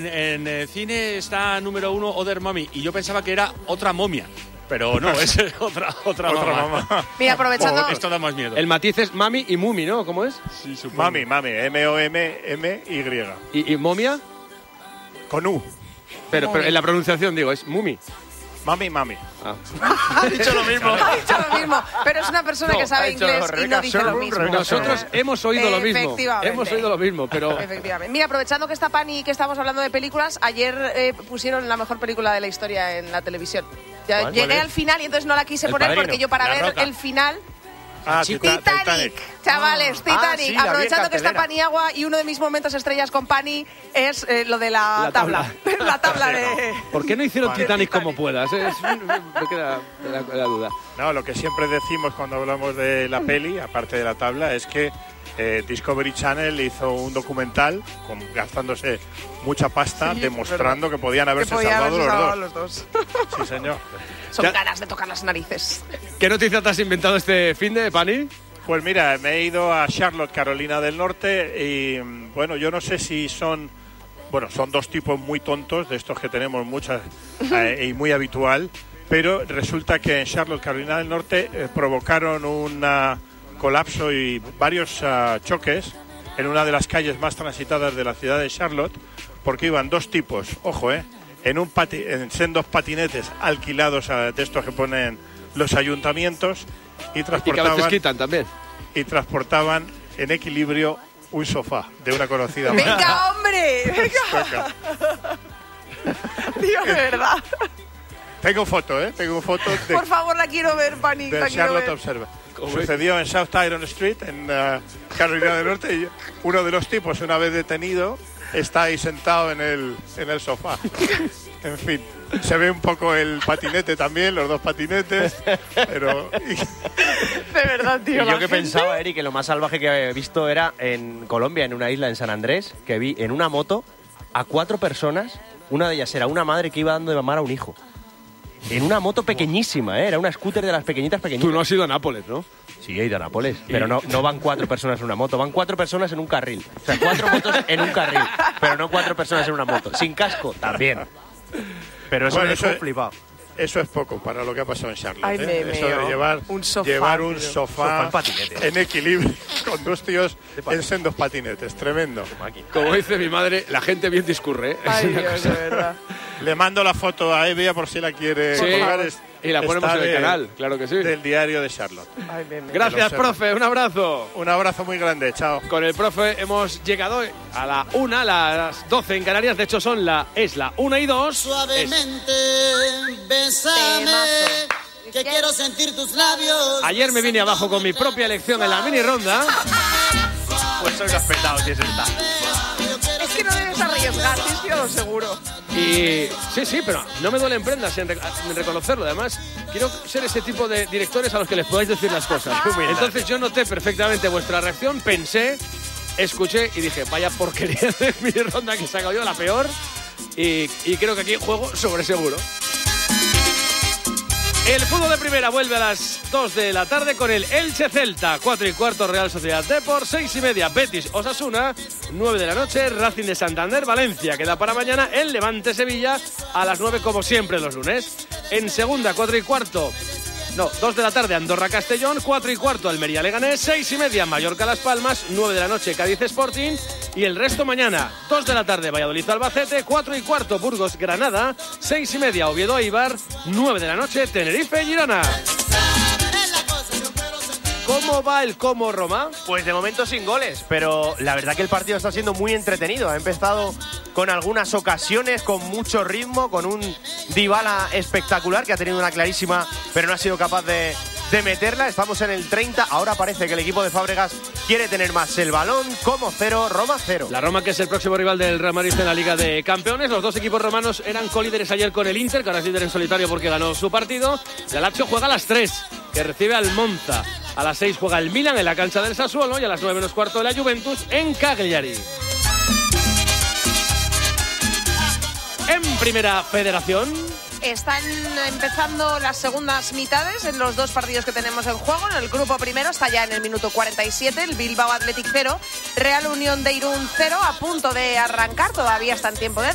En el cine está número 1 Other Mommy y yo pensaba que era otra momia. Pero no, es otra mamá. Mira, aprovechando... Esto da más miedo. El matiz es mami y mumi, ¿no? ¿Cómo es? Sí, supongo. Mami, M-O-M-M-Y. ¿Y momia? Con U. Pero en la pronunciación, digo, es mumi. Mami. Ah. Ha dicho lo mismo. Ha dicho lo mismo, pero es una persona que sabe inglés y no dice lo mismo. Nosotros hemos oído lo mismo. Efectivamente. Hemos oído lo mismo, pero... Efectivamente. Mira, aprovechando que está Pani y que estamos hablando de películas, ayer pusieron la mejor película de la historia en la televisión. Llegué al final y entonces no la quise poner porque yo para ver el final... Titanic. Chavales, Titanic. Sí, aprovechando que está Paniagua y uno de mis momentos estrellas con Pani es lo de la tabla. La tabla de... ¿Por qué no hicieron Titanic como puedas? Me queda la duda. No, lo que siempre decimos cuando hablamos de la peli, aparte de la tabla, es que Discovery Channel hizo un documental gastándose mucha pasta, demostrando que podían haberse salvado los dos. Sí, señor. Son ganas de tocar las narices. ¿Qué noticia te has inventado este fin de, Pani? Pues mira, me he ido a Charlotte, Carolina del Norte, y bueno, yo no sé si son dos tipos muy tontos, de estos que tenemos muchas y muy habitual, pero resulta que en Charlotte, Carolina del Norte, provocaron un colapso y varios choques en una de las calles más transitadas de la ciudad de Charlotte, porque iban dos tipos, ojo, en sendos patinetes alquilados de estos que ponen los ayuntamientos y transportaban en equilibrio un sofá de una conocida marca. ¡Venga, hombre! ¡Venga! Tío, de verdad. Tengo foto de... Por favor, la quiero ver, Pani. De Charlotte Observer. Sucedió en South Iron Street, en Carolina del Norte, y uno de los tipos, una vez detenido, está ahí sentado en el sofá. En fin, se ve un poco el patinete también, los dos patinetes, pero... De verdad, tío. Y yo que pensaba, Eric, que lo más salvaje que he visto era en Colombia, en una isla en San Andrés, que vi en una moto a 4 personas, una de ellas era una madre que iba dando de mamar a un hijo. En una moto pequeñísima, era una scooter de las pequeñitas. Tú no has ido a Nápoles, ¿no? Sí, he ido a Nápoles, pero no van 4 personas en una moto, van 4 personas en un carril. O sea, 4 motos en un carril, pero no 4 personas en una moto. Sin casco, también. Pero eso me dejó flipado. Eso es poco para lo que ha pasado en Charlotte. Ay, Eso de llevar un sofá en equilibrio con dos tíos en sendos patinetes. Tremendo. Como dice mi madre, la gente bien discurre. Ay, Dios, de verdad. Le mando la foto a Evia por si la quiere colgar. Y la ponemos en el canal, claro que sí. Del diario de Charlotte. Ay, gracias, profe. Un abrazo. Un abrazo muy grande. Chao. Con el profe hemos llegado a la 1, a las 12 en Canarias. De hecho, es la 1 y 2. Suavemente, bésame, que quiero sentir tus labios. Ayer me vine abajo con mi propia elección en la mini ronda. Pues soy respetado si es esta. Es que no debes arriesgar, tío, lo seguro. Y sí, pero no me duelen prendas en reconocerlo. Además, quiero ser ese tipo de directores a los que les podáis decir las cosas. Entonces yo noté perfectamente vuestra reacción, pensé, escuché y dije, vaya porquería de mi ronda que he sacado yo, la peor. Y creo que aquí juego sobre seguro. El fútbol de primera vuelve a las 2 de la tarde con el Elche Celta, 4:15 Real Sociedad Depor, 6:30 Betis Osasuna, 9 de la noche Racing de Santander Valencia. Queda para mañana el Levante Sevilla a las 9 como siempre los lunes. En segunda 2 de la tarde Andorra Castellón, 4:15 Almería Leganés, 6:30 Mallorca Las Palmas, 9 de la noche Cádiz Sporting y el resto mañana 2 de la tarde Valladolid Albacete, 4:15 Burgos Granada, 6:30 Oviedo Eibar, 9 de la noche Tenerife Girona. ¿Cómo va el Como Roma? Pues de momento sin goles, pero la verdad que el partido está siendo muy entretenido. Ha empezado con algunas ocasiones, con mucho ritmo, con un Dybala espectacular que ha tenido una clarísima, pero no ha sido capaz de meterla. Estamos en el 30, ahora parece que el equipo de Fábregas quiere tener más el balón. Como 0, Roma 0. La Roma, que es el próximo rival del Real Madrid en la Liga de Campeones. Los dos equipos romanos eran colíderes ayer con el Inter, que ahora es líder en solitario porque ganó su partido. La Lazio juega a las 3, que recibe al Monza. A las 6 juega el Milan en la cancha del Sassuolo y a las 9:15 la Juventus en Cagliari. En Primera Federación están empezando las segundas mitades en los dos partidos que tenemos en juego. En el grupo primero está ya en el minuto 47 el Bilbao Athletic 0, Real Unión de Irún 0, a punto de arrancar, todavía está en tiempo de